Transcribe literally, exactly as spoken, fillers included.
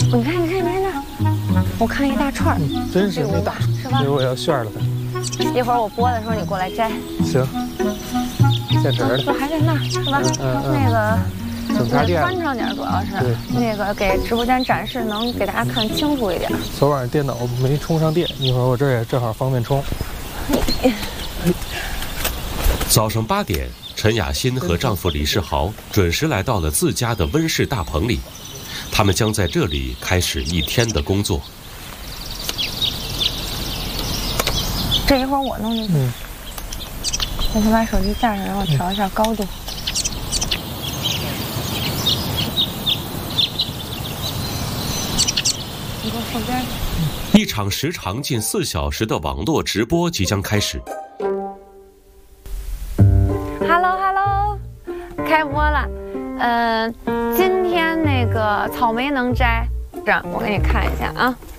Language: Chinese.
你看，你看，你看那，我看一大串儿， 真是那大， 是吧？ 一会儿我要炫了它。 一会儿我播的时候你过来摘。 行，现成的。 就还在那儿，是吧？ 嗯嗯。 那个。 警察店宽敞点，主要是那个给直播间展示，能给大家看清楚一点。 昨晚电脑没充上电，一会儿我这儿也正好方便充。 早上八点，陈雅欣和丈夫李世豪准时来到了自家的温室大棚里，他们将在这里开始一天的工作。 这一会儿我弄进去， 嗯， 我先把手机架上，然后调一下高度。 一场时长近四小时的网络直播即将开始。 Hello Hello， 开播了。呃，今天那个草莓能摘，这样我给你看一下啊。